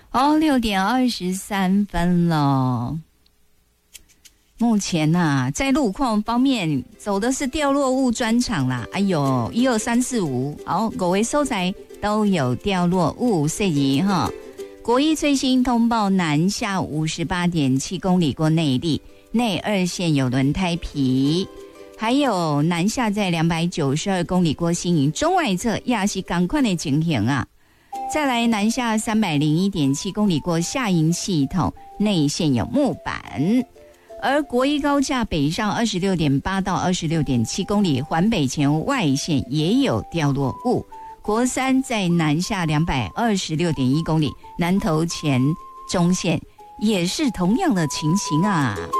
6:23了。目前在路况方面走的是掉落物专场啦，哎呦，1、2、3、4、5，好，5个所在都有掉落物事宜哈。国一最新通报，南下58.7公里过内坜，内2线有轮胎皮，还有南下在292公里过新营，中外侧也是同款的情形啊。再来南下301.7公里过下营系统，内线有木板。而国一高架北上26.8到26.7公里，环北前外线也有掉落物。国三在南下226.1公里，南投前中线也是同样的情形啊。